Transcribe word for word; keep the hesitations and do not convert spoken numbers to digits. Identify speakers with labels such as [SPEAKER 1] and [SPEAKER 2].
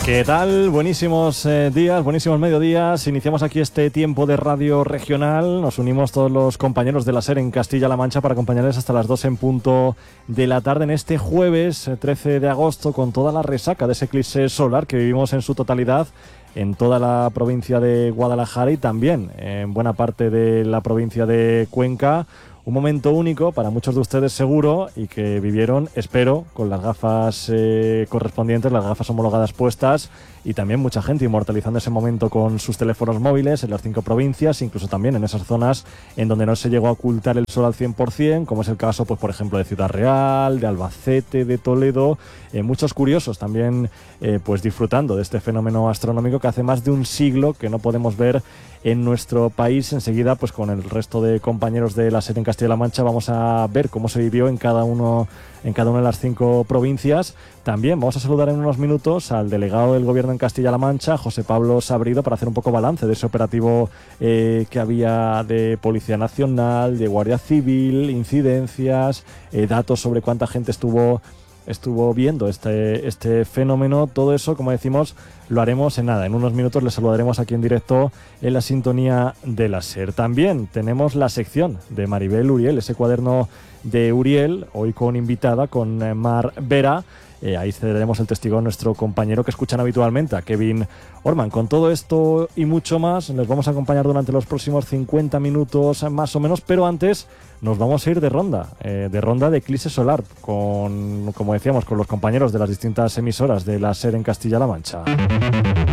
[SPEAKER 1] ¿Qué tal? Buenísimos eh, días, buenísimos mediodías. Iniciamos aquí este tiempo de radio regional. Nos unimos todos los compañeros de la SER en Castilla-La Mancha para acompañarles hasta las dos en punto de la tarde en este jueves trece de agosto, con toda la resaca de ese eclipse solar que vivimos en su totalidad en toda la provincia de Guadalajara y también en buena parte de la provincia de Cuenca. Un momento único para muchos de ustedes seguro, y que vivieron, espero, con las gafas eh, correspondientes, las gafas homologadas puestas, y también mucha gente inmortalizando ese momento con sus teléfonos móviles en las cinco provincias, incluso también en esas zonas en donde no se llegó a ocultar el sol al cien por ciento, como es el caso, pues por ejemplo, de Ciudad Real, de Albacete, de Toledo. Eh, muchos curiosos también eh, pues disfrutando de este fenómeno astronómico que hace más de un siglo que no podemos ver en nuestro país. Enseguida, pues con el resto de compañeros de la SER en Castilla-La Mancha, vamos a ver cómo se vivió en cada uno en cada una de las cinco provincias. También vamos a saludar en unos minutos al delegado del Gobierno en Castilla-La Mancha, José Pablo Sabrido, para hacer un poco balance de ese operativo eh, que había de Policía Nacional, de Guardia Civil, incidencias, eh, datos sobre cuánta gente estuvo estuvo viendo este, este fenómeno. Todo eso, como decimos, lo haremos en nada. En unos minutos les saludaremos aquí en directo en la sintonía de la SER. También tenemos la sección de Maribel Uriel, ese cuaderno de Uriel, hoy con invitada, con Mar Vera. Eh, ahí cederemos el testigo a nuestro compañero que escuchan habitualmente, a Kevin Orman. Con todo esto y mucho más, les vamos a acompañar durante los próximos cincuenta minutos más o menos, pero antes nos vamos a ir de ronda, eh, de ronda de eclipse solar, con, como decíamos, con los compañeros de las distintas emisoras de la SER en Castilla-La Mancha.